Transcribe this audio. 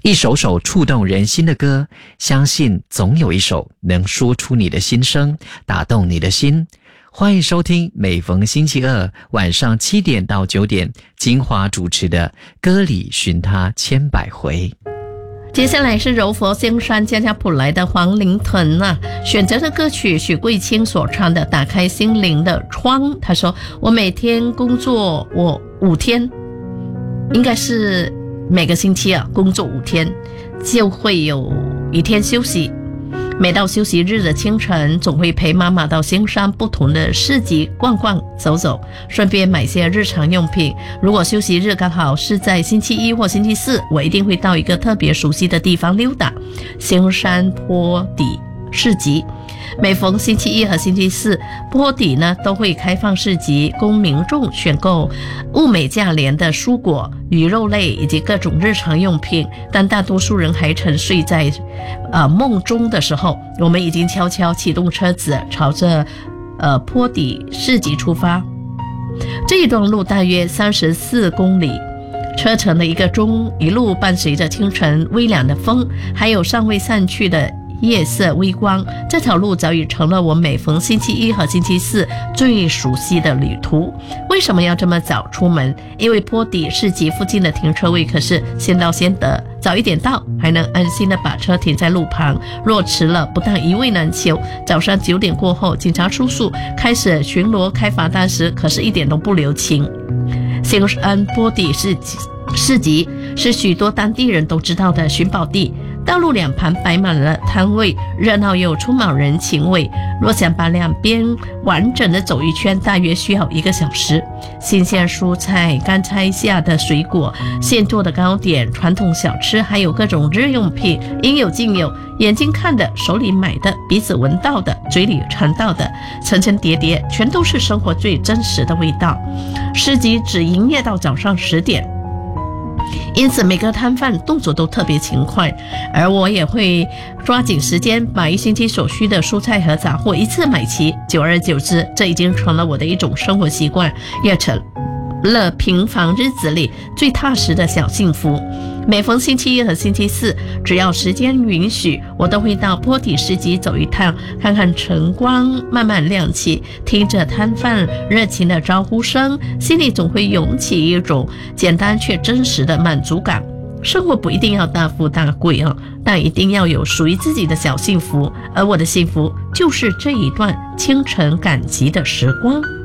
一首首触动人心的歌，相信总有一首能说出你的心声，打动你的心。欢迎收听每逢星期二晚上7点到9点，金华主持的《歌里寻他千百回》。 接下来是柔佛仙山家家谱来的黄凌屯选择的歌曲许桂清所唱的《打开心灵的窗》。他说我每天工作5天，应该是每个星期工作5天，就会有1天休息。每到休息日的清晨，总会陪妈妈到新山不同的市集逛逛走走，顺便买些日常用品。如果休息日刚好是在星期一或星期四，我一定会到一个特别熟悉的地方溜达——新山坡底市集。每逢星期一和星期四，坡底呢都会开放市集，供民众选购物美价廉的蔬果、鱼肉类以及各种日常用品。当大多数人还沉睡在梦中的时候，我们已经悄悄启动车子，朝着坡底市集出发。这一段路大约34公里。车程了1个钟，一路伴随着清晨微凉的风，还有尚未散去的夜色微光，这条路早已成了我每逢星期一和星期四最熟悉的旅途。为什么要这么早出门？因为坡底市集附近的停车位可是先到先得，早一点到还能安心的把车停在路旁，若迟了不但一位难求。早上9点过后，警察叔叔开始巡逻开罚单时，可是一点都不留情。新山坡底市集是许多当地人都知道的寻宝地，道路两旁摆满了摊位，热闹又充满人情味。若想把两边完整的走一圈，大约需要1个小时。新鲜蔬菜、刚摘下的水果、现做的糕点、传统小吃，还有各种日用品，应有尽有。眼睛看的，手里买的，鼻子闻到的，嘴里尝到的，层层叠叠，全都是生活最真实的味道。市集只营业到早上10点。因此每个摊贩动作都特别勤快，而我也会抓紧时间把1星期所需的蔬菜和杂货一次买齐。久而久之，这已经成了我的一种生活习惯，也成了平凡日子里最踏实的小幸福。每逢星期一和星期四，只要时间允许，我都会到坡底市集走一趟，看看晨光慢慢亮起，听着摊贩热情的招呼声，心里总会涌起一种简单却真实的满足感。生活不一定要大富大贵但一定要有属于自己的小幸福，而我的幸福就是这一段清晨赶集的时光。